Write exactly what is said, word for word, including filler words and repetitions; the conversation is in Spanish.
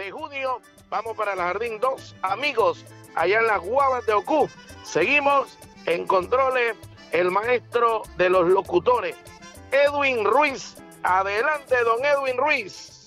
de junio. Vamos para el Jardín dos Amigos, allá en las Guavas de Ocú. Seguimos en controles, el maestro de los locutores, Edwin Ruiz. Adelante, don Edwin Ruiz.